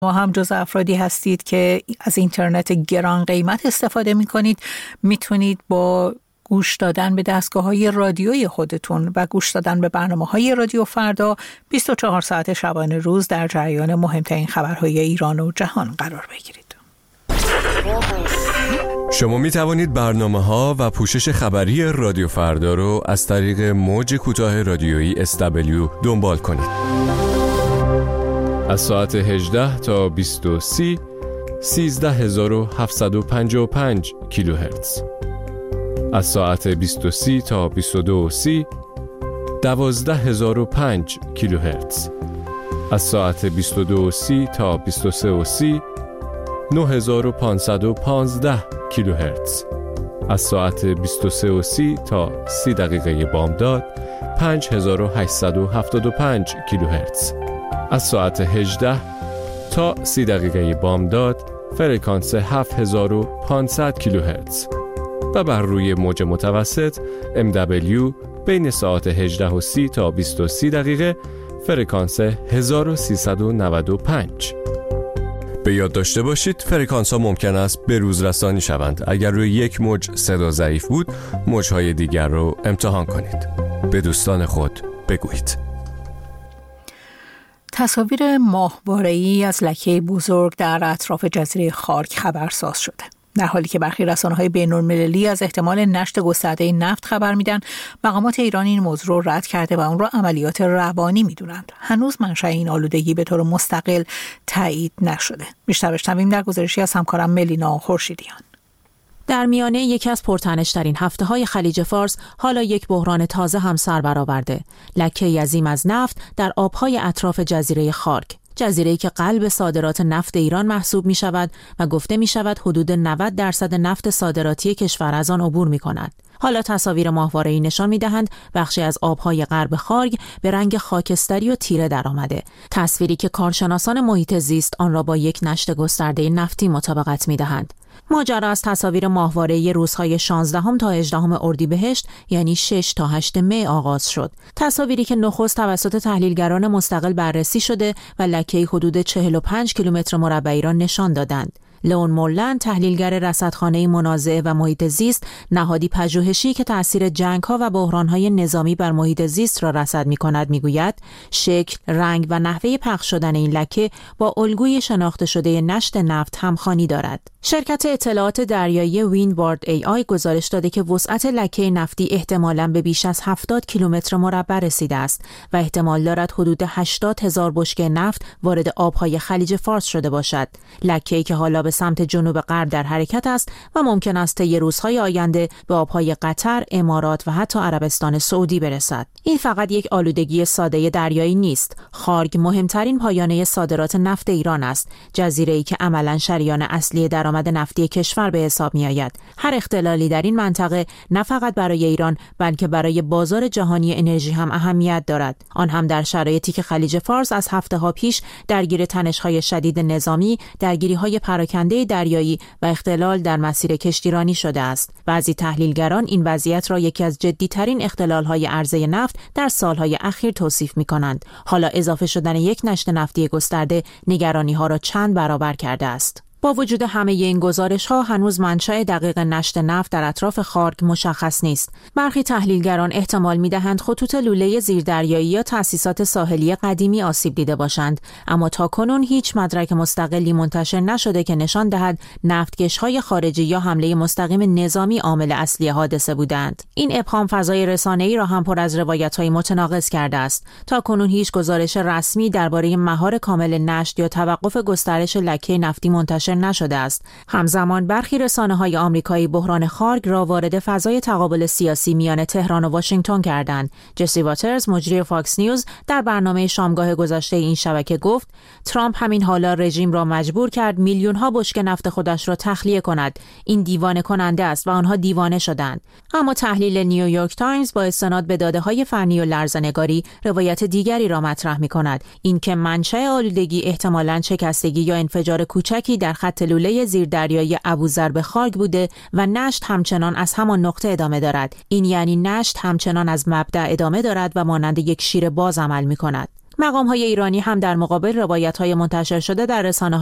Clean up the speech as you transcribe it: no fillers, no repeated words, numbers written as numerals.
ما هم جز افرادی هستید که از اینترنت گران قیمت استفاده می‌کنید، میتونید با گوش دادن به دستگاه‌های رادیویی خودتون و گوش دادن به برنامه‌های رادیو فردا 24 ساعت شبانه روز در جریان مهمترین خبرهای ایران و جهان قرار بگیرید. شما می توانید برنامه‌ها و پوشش خبری رادیو فردا رو از طریق موج کوتاه رادیویی SW دنبال کنید. از ساعت 18 تا 20:30 13755 کیلوهرتز. از ساعت 20:30 تا 22:30 12005 کیلوهرتز. از ساعت 22:30 تا 23:30 9515 کیلوهرتز. از ساعت 23:30 تا 30 دقیقه بامداد 5875 کیلوهرتز. از ساعت 18 تا 30 دقیقه بامداد فرکانس 7500 کیلوهرتز و بر روی موج متوسط MW بین ساعت 18:30 تا 20:30 دقیقه فرکانس 1395. به یاد داشته باشید فرکانس ها ممکن است به روز رسانی شوند. اگر روی یک موج صدا ضعیف بود، موج‌های دیگر رو امتحان کنید. به دوستان خود بگویید. تصاویر ماهواره‌ای از لکه بزرگ در اطراف جزیره خارک خبرساز شده. در حالی که برخی رسانه‌های بین‌المللی از احتمال نشت گسترده نفت خبر میدن، مقامات ایران این موضوع رو رد کرده و اون رو عملیات روانی میدونند. هنوز منشأ این آلودگی به طور مستقل تایید نشده. بیشتر بشنویم در گزارشی از همکارم ملینا خورشیدیان. در میانه یکی از پرتنش‌ترین هفته‌های خلیج فارس حالا یک بحران تازه هم سر برآورده. لکه‌ای عظیم از نفت در آب‌های اطراف جزیره خارک، جزیره‌ای که قلب صادرات نفت ایران محسوب می‌شود و گفته می‌شود حدود 90% نفت صادراتی کشور از آن عبور می‌کند. حالا تصاویر ماهواره‌ای نشان می‌دهند بخشی از آب‌های غرب خارک به رنگ خاکستری و تیره درآمده. تصویری که کارشناسان محیط زیست آن را با یک نشت گسترده نفتی مطابقت می‌دهند. ماجرا از تصاویر ماهواره‌ای روزهای 16 تا 18 اردیبهشت یعنی 6 تا 8 می آغاز شد. تصاویری که نخست توسط تحلیلگران مستقل بررسی شده و لکه‌ای حدود 45 کیلومتر مربعی را نشان دادند. لئون مولند، تحلیلگر رصدخانه منازعه و محیط زیست، نهادی پژوهشی که تأثیر جنگ‌ها و بحران‌های نظامی بر محیط زیست را رصد می‌کند، می‌گوید شکل، رنگ و نحوه پخش شدن این لکه با الگوی شناخته شده نشت نفت همخوانی دارد. شرکت اطلاعات دریایی ویندوارد AI گزارش داده که وسعت لکه نفتی احتمالاً به بیش از 70 کیلومتر مربع رسیده است و احتمال دارد حدود 80,000 بشکه نفت وارد آب‌های خلیج فارس شده باشد. لکه‌ای که حالا به سمت جنوب غرب در حرکت است و ممکن است طی روزهای آینده به آب‌های قطر، امارات و حتی عربستان سعودی برسد. این فقط یک آلودگی ساده دریایی نیست. خارک مهمترین پایانه صادرات نفت ایران است، جزیره‌ای که عملاً شریان اصلی درآمد نفتی کشور به حساب می‌آید. هر اختلالی در این منطقه نه فقط برای ایران بلکه برای بازار جهانی انرژی هم اهمیت دارد. آن هم در شرایطی که خلیج فارس از هفته‌ها پیش درگیر تنش‌های شدید نظامی، درگیری‌های پراکنده دریایی و اختلال در مسیر کشتیرانی شده است. بعضی تحلیلگران این وضعیت را یکی از جدی‌ترین اختلال‌های عرضه نفت در سال‌های اخیر توصیف می‌کنند. حالا اضافه شدن یک نشت نفتی گسترده نگرانی‌ها را چند برابر کرده است. با وجود همه این گزارش‌ها هنوز منشأ دقیق نشت نفت در اطراف خارک مشخص نیست. برخی تحلیلگران احتمال می‌دهند خطوط لوله زیردریایی یا تأسیسات ساحلی قدیمی آسیب دیده باشند، اما تاکنون هیچ مدرک مستقلی منتشر نشده که نشان دهد نفتکش‌های خارجی یا حمله مستقیم نظامی عامل اصلی حادثه بودند. این ابهام فضای رسانه‌ای را هم پر از روایت‌های متناقض کرده است. تاکنون هیچ گزارش رسمی درباره مهار کامل نشت یا توقف گسترش لکه نفتی منتشر نشده است. همزمان برخی رسانه‌های آمریکایی بحران خارک را وارد فضای تقابل سیاسی میان تهران و واشنگتن کردند. جسی واترز، مجری فاکس نیوز، در برنامه شامگاه گذشته این شبکه گفت ترامپ همین حالا رژیم را مجبور کرد میلیون‌ها بشکه نفت خودش را تخلیه کند. این دیوانه کننده است و آنها دیوانه شدند. اما تحلیل نیویورک تایمز با استناد به داده‌های فنی و لرزه‌نگاری روایت دیگری را مطرح می‌کند، اینکه منشأ آلودگی احتمالاً شکستگی یا انفجار کوچکی در خط لوله زیردریایی ابوذر به خارک بوده و نشت همچنان از همان نقطه ادامه دارد. این یعنی نشت همچنان از مبدأ ادامه دارد و مانند یک شیر باز عمل می‌کند. مقام‌های ایرانی هم در مقابل روایت‌های منتشر شده در رسانه‌های